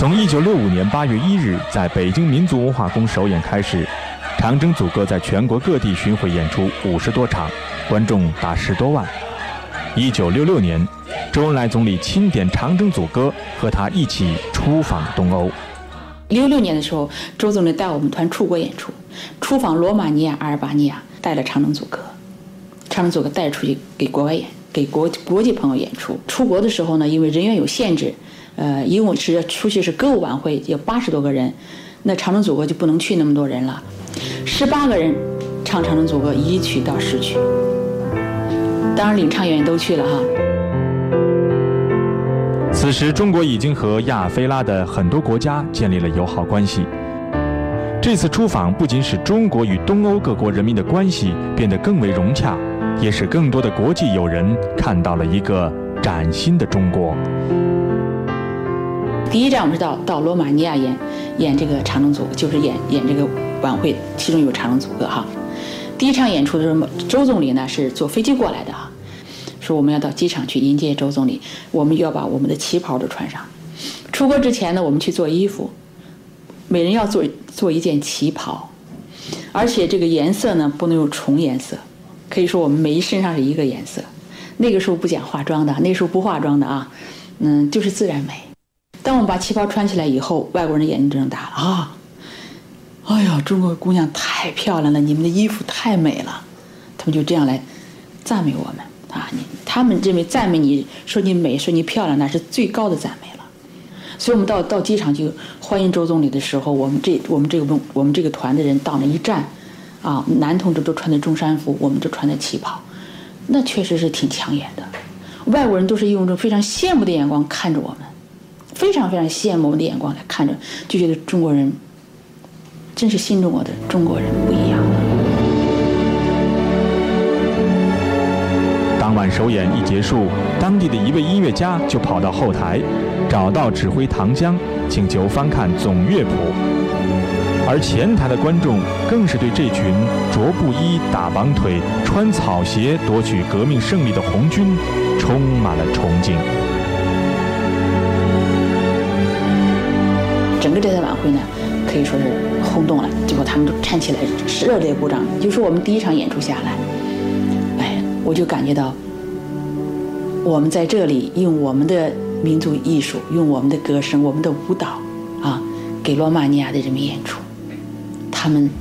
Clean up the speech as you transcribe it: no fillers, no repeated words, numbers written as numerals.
从1965年8月1日在北京民族文化宫首演开始，长征组歌在全国各地巡回演出50多场，观众达10多万。1966年，周恩来总理钦点长征组歌，和他一起出访东欧。 66年的时候，周总理带我们团出国演出，出访罗马尼亚、阿尔巴尼亚，带了长征组歌，长征组歌带出去给国外演，给国际朋友演出。出国的时候呢，因为人员有限制，一共是出去是歌舞晚会，有80多个人，那长征组歌就不能去那么多人了，18个人唱长征组歌，1曲到10曲。当然领唱演员都去了哈。 此时中国已经和亚非拉的很多国家建立了友好关系。这次出访不仅使中国与东欧各国人民的关系变得更为融洽，也使更多的国际友人看到了一个崭新的中国。 第一站我们是到罗马尼亚演这个长征组，就是演这个晚会，其中有长征组歌哈。第一场演出的时候，周总理呢是坐飞机过来的哈，说我们要到机场去迎接周总理，我们要把我们的旗袍都穿上。出国之前呢，我们去做衣服，每人要做一件旗袍，而且这个颜色呢不能有重颜色，可以说我们每一身上是一个颜色。那个时候不讲化妆的，那个时候不化妆的啊，就是自然美。当我们把旗袍穿起来以后，外国人的眼睛睁大了啊！哎呀，中国姑娘太漂亮了，你们的衣服太美了，他们就这样来赞美我们啊！他们认为赞美你，说你美，说你漂亮，那是最高的赞美了。所以我们到机场就欢迎周总理的时候，我们这个团的人到那一站，啊，男同志都穿的中山服，我们就穿的旗袍，那确实是挺抢眼的。外国人都是用着非常羡慕的眼光看着我们，非常非常羡慕我们的眼光来看着，就觉得中国人真是新中国的中国人不一样了。 当晚首演一结束，当地的一位音乐家就跑到后台，找到指挥唐江，请求翻看总乐谱。而前台的观众更是对这群着布衣、打绑腿、穿草鞋夺取革命胜利的红军充满了崇敬。 整个这次晚会呢，可以说是轰动了，结果他们都站起来热烈鼓掌。就说我们第一场演出下来，我就感觉到我们在这里用我们的民族艺术，用我们的歌声，我们的舞蹈啊，给罗马尼亚的人民演出，他们